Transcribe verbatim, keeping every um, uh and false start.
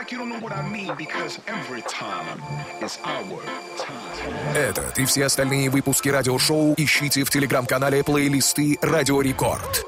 like you don't know what I mean, because every time is our time. Этот и все остальные выпуски радиошоу ищите в телеграм-канале плейлисты «Радио Рекорд».